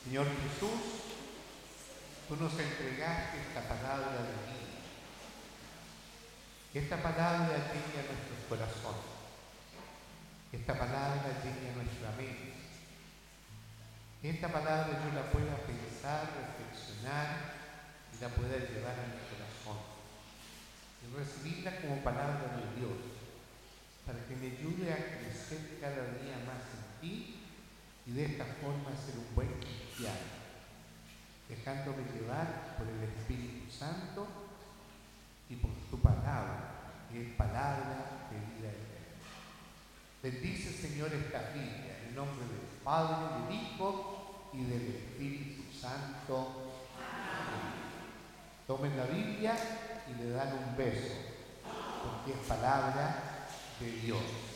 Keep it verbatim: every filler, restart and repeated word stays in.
Señor Jesús, tú nos entregaste esta palabra de vida. Que esta palabra llegue a nuestros corazones. Que esta palabra llegue a nuestra mente. Que esta palabra yo la pueda pensar, reflexionar y la pueda llevar a mi corazón. Y recibirla como palabra de Dios, para que me ayude a crecer cada día más en ti y de esta forma ser un buen cristiano, dejándome llevar por el Espíritu Santo y por tu palabra, que es palabra de vida eterna. Bendice, Señor, esta Biblia, en el nombre del Padre, del Hijo y del Espíritu Santo. Amén. Tomen la Biblia y le dan un beso, porque es palabra de Dios.